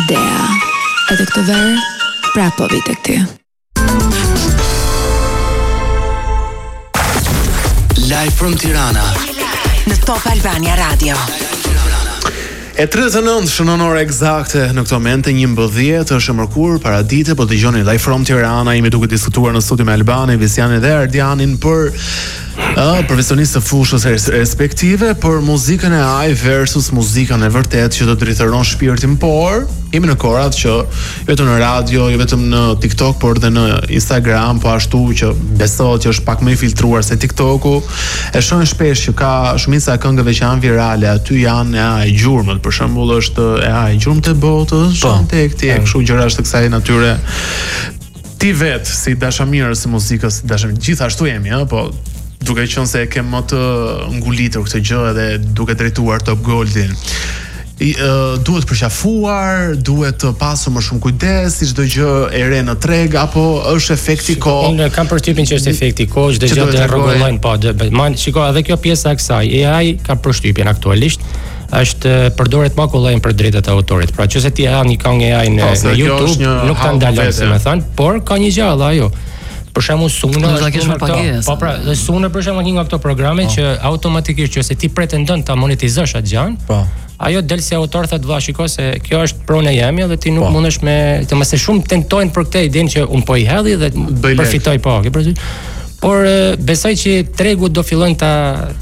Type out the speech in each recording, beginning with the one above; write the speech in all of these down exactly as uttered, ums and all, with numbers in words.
Idea. Edhe këtë verë, prapo vi tek ty. Live from Tirana në Top Albania Radio. E tridhjetë e nëntë shënon orë eksakte në këtë moment e njëmbëdhjetë është e mërkur para dite, po dëgjoni Live from Tirana, jemi duke diskutuar në studio me Albani, Visianin dhe Ardianin për uh, profesionistë të fushës respektive, për muzikën e A I versus muzikën e vërtet që të drejtëron shpirtin, por jemi në korat që jo vetëm në radio, jo vetëm në TikTok, por edhe në Instagram, po ashtu që besohet që është pak më i filtruar se TikToku. E shohim shpesh që ka shumica e këngëve që janë virale, aty janë e A I gjurmët, për shembull është e A I gjurmët e botës, janë tek ti, kështu gjëra të kësaj natyre. Ti vet si dashamirës së muzikës, dasham gjithashtu jemi, ëh, po duke qenë se e ke më të ngulitur këtë gjë edhe duke drejtuar Top Goldin. I, uh, duhet përqafuar, duhet të pasur më shumë kujdes, si çdo gjë e re në treg, apo është efekti kohë? Unë kam përshtypjen që është efekti kohë, çdo gjë të rregullojnë, po. Shiko, edhe kjo pjesa e kësaj, A I ka përshtypjen aktualisht është përdoret më kollajn për drejtat e autorit. Pra nëse ti ha një këngë A I në, në YouTube, një nuk ta ndalon, si më thën, por ka një gjallë ajo. Për shembull Suna, po pra, Suna për shembull një nga këto programe që automatikisht nëse ti pretendon ta monetizosh atë gjën, po ajo del si autor thotë valla shiko se kjo është pronë e jemi dhe ti nuk po. mundesh me të mëse shumë tentojnë për këtë idenë që un po i hedhi dhe përfitoj po, ke parasysh. Por besoj që tregu do fillojnë ta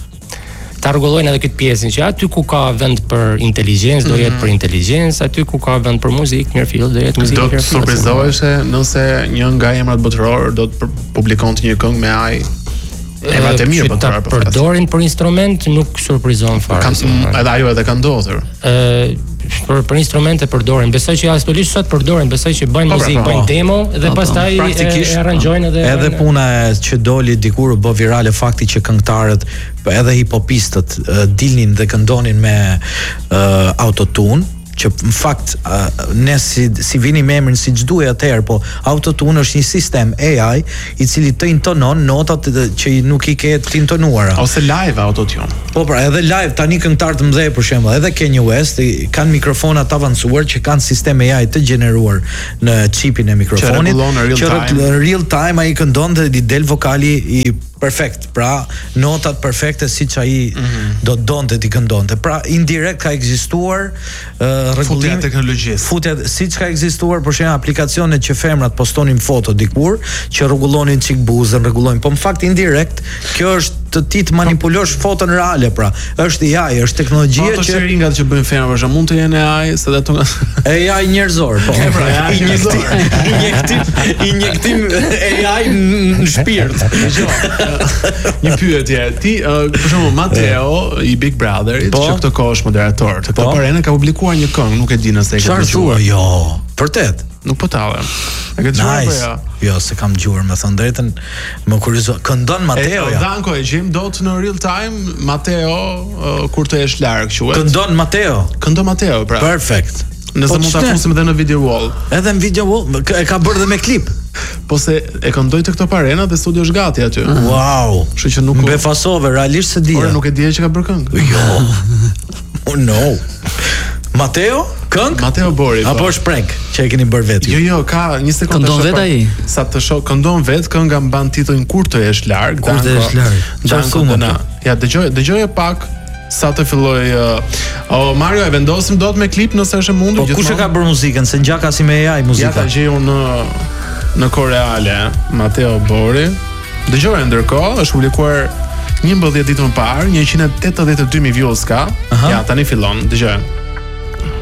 ta rregullojnë edhe këtë pjesën që aty ku ka vend për inteligjencë do jetë për inteligjencë, aty ku ka vend për muzikë, mirë fill do jetë muzikë. Do të surprizohesh nëse një nga emrat botëror do të publikonte një këngë me A I. Emrat e mirë po të përdorin për instrument nuk surprizon fare. Edhe ajo edhe ka ndodhur. Ë për për instrumente përdorin. Besoj që aktualisht sot përdorin, besoj që bëjnë muzikë, bëjnë demo dhe pastaj e aranjojnë edhe edhe puna që doli dikur u bë virale fakti që këngëtarët edhe hip-hopistët dilnin dhe këndonin me uh, autotune, që në fakt uh, ne si, si vini me emrin si ç'duhet atëherë, po autotune është një sistem A I i cili të intonon notat që nuk i ke të intonuara. Ose live autotune. Po pra, edhe live tani këngëtar të mëdhenj për shembull, edhe Kanye West kanë mikrofona të avancuar që kanë sistem A I të gjeneruar në chipin e mikrofonit, që në real time ai këndon dhe i del vokali i perfekt, pra notat perfekte siç ai mm-hmm. do donte ti këndonte. Pra indirekt ka ekzistuar uh, rregullim e teknologjisë. Futja siç ka ekzistuar për shembull aplikacione që femrat postonin foto dikur që rregullonin çik buzën, rregullojnë, po në fakt indirekt kjo është të ti të manipulosh foton reale, pra është A I, është teknologjia që që sheringat që bëjnë femra, për shembull, mund të jenë A I, se ato A I njerëzor, po. Pra, injektim, injektim, injektim A I në shpirt. Një pyetje, ti uh, për shembull Matteo i Big Brotherit, po? që këtë kohë është moderator, të po? Parene ka publikuar një këngë, nuk e di nëse e ke dëgjuar. Jo, vërtet. Nuk po tallem. E ke dëgjuar apo jo? Jo, se kam dëgjuar, më thënë drejtën, më kurizo. Këndon Matteo e, ja. Danko e gjejmë dot në real time Matteo uh, kur të jesh larg, quhet. Këndon Matteo. Këndon Matteo, pra. Perfekt. Nëse po, mund ta fusim edhe në video wall. Edhe në video wall, e ka bërë dhe me klip. Po se e këndoi të këto parena dhe studio është gati aty. Wow. Kështu që nuk befasove, realisht se dia. Por nuk e dije që ka bërë këngë. Jo. Oh no. Matteo, këngë? Matteo Bori. Apo është prank që e keni bërë vetë? Jo, jo, ka një sekondë. Këndon vet ai. Sa të shoh, këndon vet, kënga mban titullin Kur të jesh larg. Kur të jesh larg. Danko. Ja, dëgjoj, dëgjoj pak sa të filloj uh, oh, Mario e vendosim dot me klip nëse është e mundur. Po kush e ka bërë muzikën? Se ngjaka si me A I muzika. Ja ta gjej unë në në koreale, Matteo Bori. Dëgjoj ndërkohë, është publikuar njëmbëdhjetë ditë më parë, njëqind e tetëdhjetë e dy mijë views ka. Ja, tani fillon, dëgjoj.